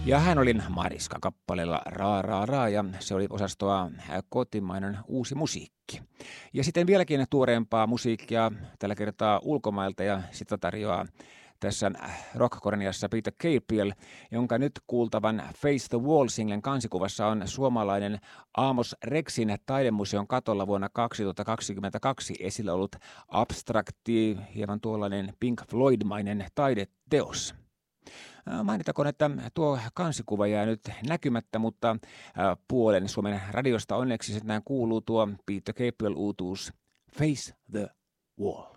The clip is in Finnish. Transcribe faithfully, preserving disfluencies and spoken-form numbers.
Ja hän oli Mariska kappaleella Raa Raa Raa ja se oli osastoa kotimainen uusi musiikki. Ja sitten vieläkin tuoreempaa musiikkia tällä kertaa ulkomailta ja sitä tarjoaa tässä rockkorniassa Peter Gabriel, jonka nyt kuultavan Face the Wall-singlen kansikuvassa on suomalainen Amos Rexin taidemuseon katolla vuonna kaksituhattakaksikymmentäkaksi esillä ollut abstrakti, hieman tuollainen Pink Floyd-mainen taideteos. Mainitakoon, että tuo kansikuva jää nyt näkymättä, mutta puolen Suomen radiosta onneksi sitten kuuluu tuo Peter Gabriel-uutuus Face the Wall.